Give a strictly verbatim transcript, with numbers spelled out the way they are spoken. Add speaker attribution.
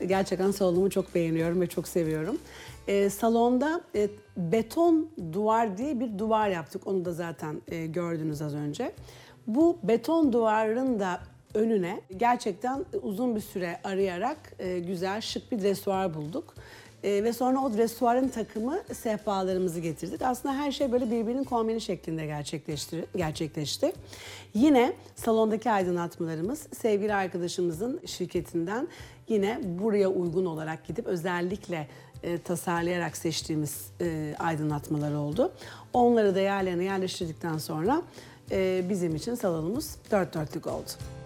Speaker 1: gerçekten salonumu çok beğeniyorum ve çok seviyorum. E, salonda e, beton duvar diye bir duvar yaptık. Onu da zaten e, gördünüz az önce. Bu beton duvarın da önüne gerçekten uzun bir süre arayarak e, güzel, şık bir dresuar bulduk. E, ve sonra o dresuarın takımı sehpalarımızı getirdik. Aslında her şey böyle birbirinin kombini şeklinde gerçekleşti. gerçekleşti. Yine salondaki aydınlatmalarımız sevgili arkadaşımızın şirketinden yine buraya uygun olarak gidip özellikle e, tasarlayarak seçtiğimiz e, aydınlatmalar oldu. Onları da yerlerine yerleştirdikten sonra e, bizim için salonumuz dört dörtlük oldu.